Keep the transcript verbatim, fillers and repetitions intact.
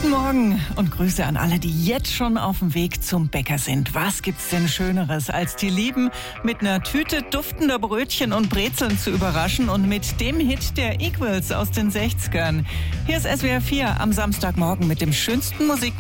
Guten Morgen und Grüße an alle, die jetzt schon auf dem Weg zum Bäcker sind. Was gibt's denn Schöneres, als die Lieben mit einer Tüte duftender Brötchen und Brezeln zu überraschen und mit dem Hit der Equals aus den sechzigern. Hier ist S W R vier am Samstagmorgen mit dem schönsten Musikmix